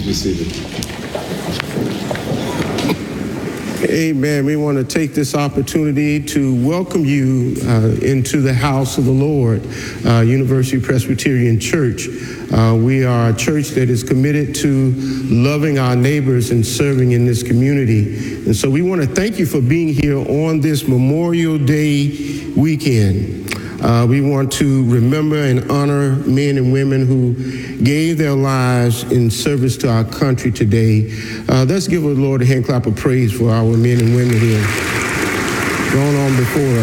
be seated. Amen. We want to take this opportunity to welcome you into the house of the Lord, University Presbyterian Church. We are a church that is committed to loving our neighbors and serving in this community. And so we want to thank you for being here on this Memorial Day weekend. We want to remember and honor men and women who gave their lives in service to our country today. Let's give the Lord a hand clap of praise for our men and women who have gone on before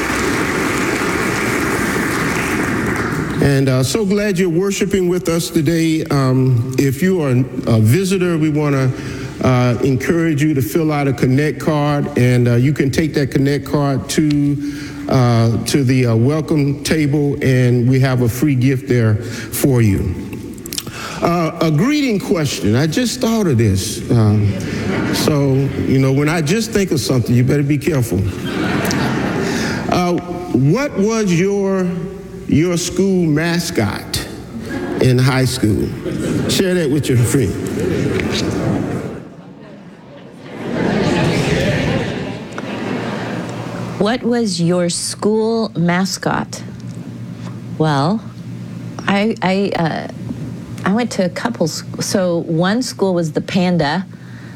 us. And so glad you're worshiping with us today. If you are a visitor, we want to encourage you to fill out a Connect card, and you can take that Connect card to the welcome table, and we have a free gift there for you. A greeting question. I just thought of this. So, when I just think of something, you better be careful. What was your school mascot in high school? Share that with your friend. What was your school mascot? Well, I went to a couple. So one school was the Panda,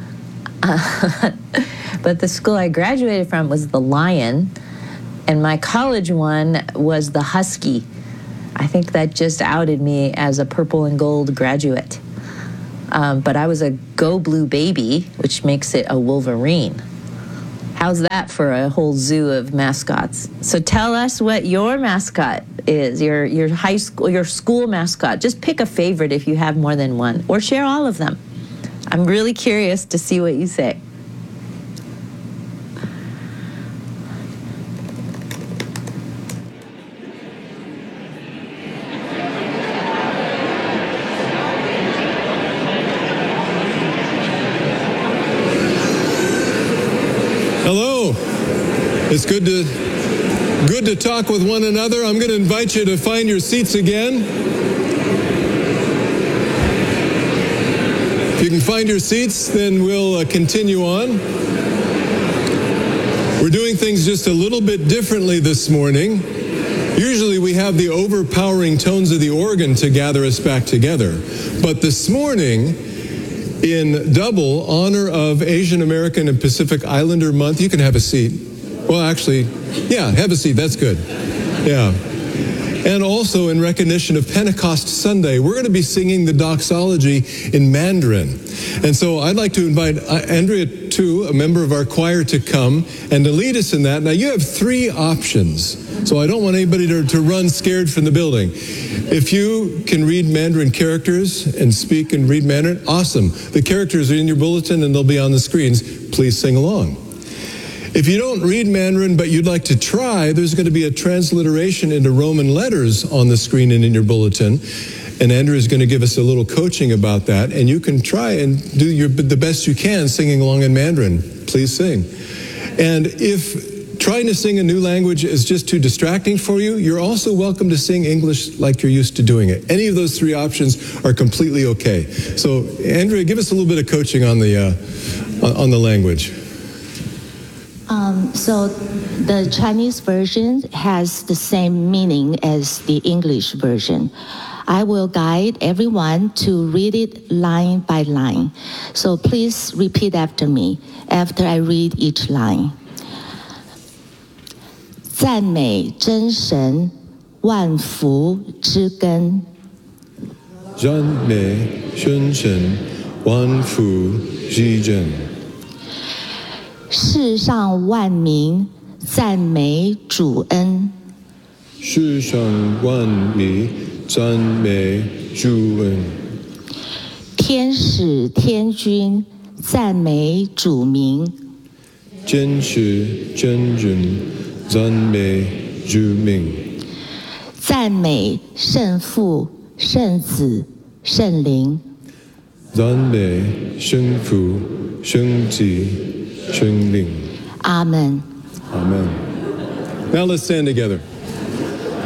but the school I graduated from was the Lion, and my college one was the Husky. I think that just outed me as a purple and gold graduate. But I was a Go Blue Baby, which makes it a Wolverine. How's that for a whole zoo of mascots? So tell us what your mascot is, your high school, your school mascot. Just pick a favorite if you have more than one, or share all of them. I'm really curious to see what you say. Hello. It's good to talk with one another. I'm going to invite you to find your seats again. If you can find your seats, then we'll continue on. We're doing things just a little bit differently this morning. Usually we have the overpowering tones of the organ to gather us back together. But this morning, in double honor of Asian American and Pacific Islander Month, you can have a seat. Well, actually, yeah, have a seat. That's good. Yeah. And also in recognition of Pentecost Sunday, we're going to be singing the doxology in Mandarin. And so I'd like to invite Andrea Tu, a member of our choir, to come and to lead us in that. Now, you have three options. So I don't want anybody to run scared from the building. If you can read Mandarin characters and speak and read Mandarin, awesome. The characters are in your bulletin and they'll be on the screens. Please sing along. If you don't read Mandarin but you'd like to try, there's going to be a transliteration into Roman letters on the screen and in your bulletin. And Andrea is going to give us a little coaching about that. And you can try and do the best you can singing along in Mandarin. Please sing. And if trying to sing a new language is just too distracting for you, you're also welcome to sing English like you're used to doing it. Any of those three options are completely okay. So, Andrea, give us a little bit of coaching on the language. So the Chinese version has the same meaning as the English version. I will guide everyone to read it line by line. So please repeat after me after I read each line. 赞美真神万福之根。 赞美真神万福之根。 世上万民赞美主恩。 世上万民赞美主恩。 天使天君赞美主名。 天使天君赞美主名。 赞美圣父、圣子、圣灵。 赞美圣父、圣子、圣灵。 阿门。 Amen. Now let's stand together.